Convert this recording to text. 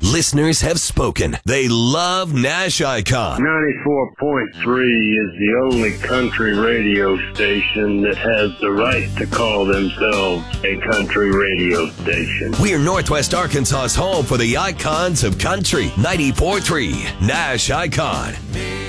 Listeners have spoken. They love Nash Icon. 94.3 is the only country radio station that has the right to call themselves a country radio station. We're Northwest Arkansas's home for the icons of country. 94.3 Nash Icon.